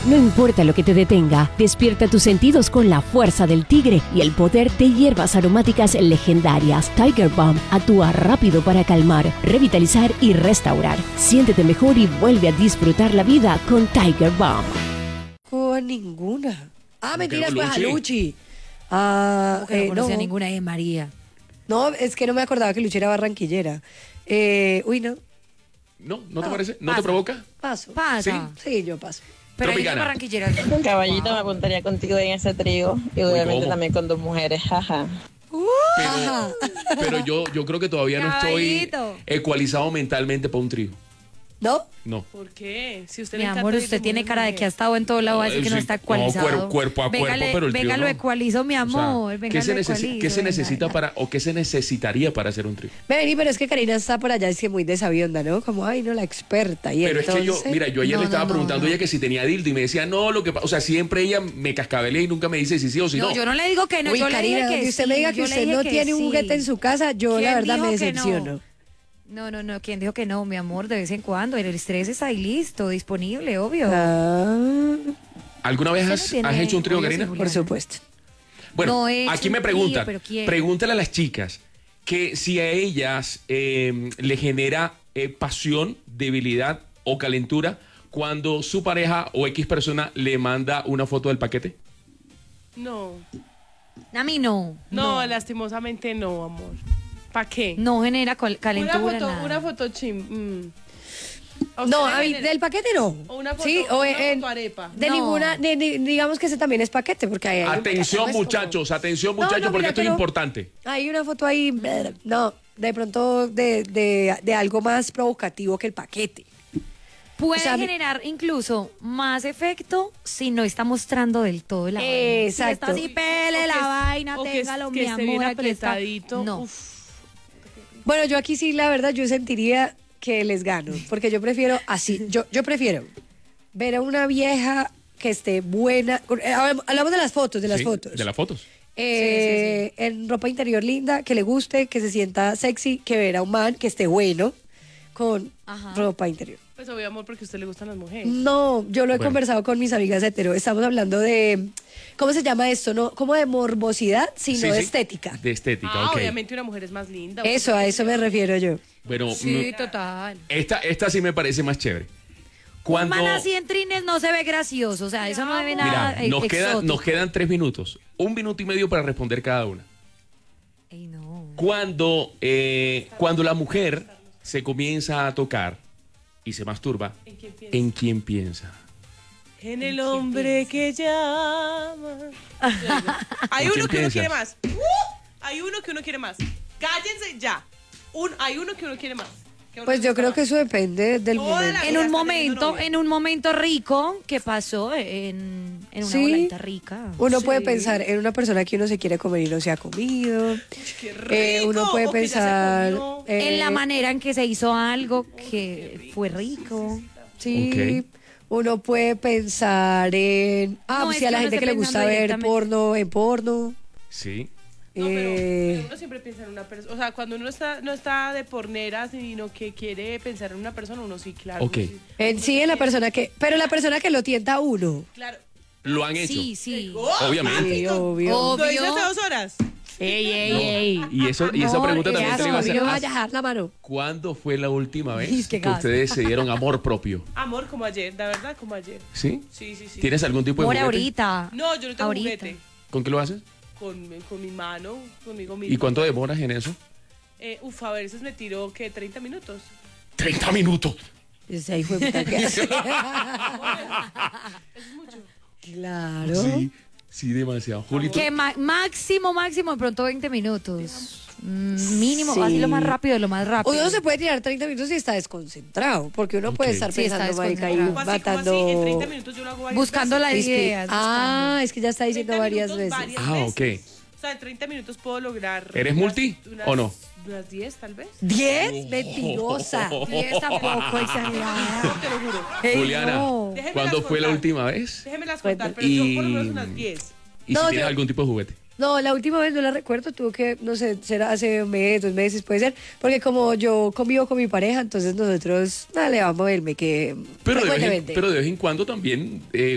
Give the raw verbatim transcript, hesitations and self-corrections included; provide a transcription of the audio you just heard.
No importa lo que te detenga, despierta tus sentidos con la fuerza del tigre y el poder de hierbas aromáticas legendarias. Tiger Balm actúa rápido para calmar, revitalizar y restaurar. Siéntete mejor y vuelve a disfrutar la vida con Tiger Balm. Con ninguna. Ah, mentiras, pues a Luchi? Luchi. Ah, Que no eh, conocía no. ninguna de María. No, es que no me acordaba que Luchi era barranquillera. Eh, uy, no. ¿No? ¿No te Ah, parece? ¿No pasa. te provoca? Paso. Pasa. Sí, yo paso. Pero ella es Tropicana. barranquillera. Caballito, me Wow. apuntaría contigo en ese trío y obviamente ¿cómo? también con dos mujeres, jaja. Pero, pero yo, yo creo que todavía no estoy Caballito. ecualizado mentalmente para un trío. ¿No? No. ¿Por qué? Si usted Mi le encanta amor, ir usted de tiene mujer cara a de que ha mujer. estado en todo lado, así Eh, que no sí. está No, ecualizado. cuerpo- cuerpo a Venga, cuerpo, le- pero el venga, trío lo no. ecualizo, mi O sea, amor. venga, ¿qué, se lo necesi- ecualizo, qué se venga, necesita venga. para o qué se necesitaría para hacer un trío? Vení, pero es que Karina está por allá, es que muy de sabionda, ¿no? Como, ay, no, la experta. Y Pero entonces... es que yo, mira, yo ayer No, le estaba no, no, preguntando a no. ella que si tenía dildo y me decía, no, lo que pasa, o sea, siempre ella me cascabelea y nunca me dice si sí o si no. No, yo no le digo que no, Uy, yo le Karina, dije que que usted sí, me diga que yo le usted dije no que tiene un sí. juguete en su casa, yo la ¿Quién verdad me dijo que no? decepciono. No, no, no, ¿quién dijo que no, mi amor? De vez en cuando, el estrés está ahí listo, disponible, obvio. Ah, ¿Alguna vez Usted no has, tiene has hecho un trío, obvio, Karina? sí, por supuesto. Bueno, No he hecho aquí un me trío, preguntan, pero quiero. pregúntale a las chicas que si a ellas eh, le genera eh, pasión, debilidad o calentura cuando su pareja o X persona le manda una foto del paquete. No. A mí no. No, lastimosamente no, amor. ¿Para qué? No genera col- calentura. Una foto, nada. una foto chim. mm. ¿A usted No, le a mí, genera- del paquete no. O una foto, Sí, o una en- foto arepa. De No. ninguna, de- de- digamos que ese también es paquete, porque hay... hay un Atención paquete, pues, como- muchachos, atención No, muchachos, no, porque mira, esto es pero- importante. Hay una foto ahí, brr, no, de pronto de, de, de algo más provocativo que el paquete. Puede O sea, mi- generar incluso más efecto si no está mostrando del todo la vaina. Exacto. Si está así, pele O la que es- vaina, o que, téngalo, es- mi que esté bien amor, aquí está. apretadito. No. Uf. Bueno, yo aquí sí, la verdad, yo sentiría que les gano, porque yo prefiero así, yo, yo prefiero ver a una vieja que esté buena, eh, hablamos de las fotos, de las Sí, fotos. De las fotos. Eh, en ropa interior linda, que le guste, que se sienta sexy, que ver a un man que esté bueno con Ajá. ropa interior. Pues obvio, amor, porque a usted le gustan las mujeres. No, yo lo he Bueno. conversado con mis amigas hetero. Estamos hablando de, ¿cómo se llama esto? No, como de morbosidad, sino Sí, de sí. estética. De estética, Ah, ok. obviamente una mujer es más linda. Eso, a eso me refiero yo. Bueno, Sí, mm, total. esta, esta sí me parece más chévere. Cuando, Un man así en trines no se ve gracioso, o sea, eso no debe nada mira, eh, nos quedan, exótico. nos quedan tres minutos, un minuto y medio para responder cada una. Ey, no. Cuando, eh, cuando la mujer se comienza a tocar y se masturba, ¿En quién piensa? ¿en quién piensa? En el hombre que llama. Hay ¿En uno quién que uno piensas? quiere más. ¡Uh! Hay uno que uno quiere más. Cállense ya. Un, hay uno que uno quiere más. Que uno Pues le yo gusta creo más. que eso depende del Toda la momento. vida En un está teniendo momento, novia. en un momento rico que pasó en, en una Sí. voladita rica. Uno Sí. puede pensar en una persona que uno se quiere comer y no se ha comido. ¡Qué Eh, rico! uno puede O que ya se pensar comió. eh, En la manera en que se hizo algo que fue rico. Sí. Ok. Uno puede pensar en. Ah, No, pues es sí, a que la uno gente está que le gusta pensando ver directamente. porno en porno. Sí. No, pero, Eh, pero uno siempre piensa en una persona. O sea, cuando uno está, no está de pornera, sino que quiere pensar en una persona, uno sí, claro. Ok. uno sí. en sí, en la persona que. Pero la persona que lo tienta a uno. Claro. Lo han hecho. Sí, sí. Obviamente. Sí, obvio. ¿Lo hice Obvio. hace dos horas? Ey, ey, No. ey. Y, eso, y esa No, pregunta también ya te la iba a hacer. obvio, ¿Hace- vaya a dejar la mano. ¿Cuándo fue la última vez Es que que gasta. ustedes se dieron amor propio? Amor, como ayer, la verdad, como ayer. ¿Sí? Sí, sí, sí. ¿Tienes algún tipo de Por juguete? ahorita. No, yo no tengo Ahorita. juguete. ¿Con qué lo haces? Con, con mi mano, conmigo mismo. ¿Y cuánto demoras en eso? Eh, uf, a veces me tiro, ¿qué? ¿treinta minutos? treinta minutos. Ese ahí fue puta que hace. Eso es mucho. Claro. Sí, sí, demasiado. Julito. Que ma- máximo, máximo, de pronto veinte minutos. Mm, Mínimo, Sí. así lo más rápido, lo más rápido. Uno se puede tirar treinta minutos y está desconcentrado, porque uno puede Ok. estar Sí, está pensando, marica, ahí desconcentrado. ¿Cómo así, cómo así? matando... En treinta minutos yo lo hago varias Buscando veces. la Es que- idea. ah, es que ya está diciendo treinta varias minutos, veces. varias Ah, veces. ok. O sea, en treinta minutos puedo lograr... ¿Eres unas- multi unas- o no? Unas diez, tal vez. ¿Diez? Mentirosa. diez tampoco, exagerada. Te lo juro. Ey, Juliana, no. Déjenmelas ¿cuándo fue la contar. última vez? Déjemelas Bueno, contar, pero y- yo por lo menos unas diez. ¿Y No, si tienes yo- algún tipo de juguete? No, la última vez no la recuerdo, tuvo que, no sé, será hace un mes, dos meses, puede ser, porque como yo convivo con mi pareja, entonces nosotros, dale, vamos a verme que Pero de, vez en, frecuentemente. pero de vez en cuando también eh,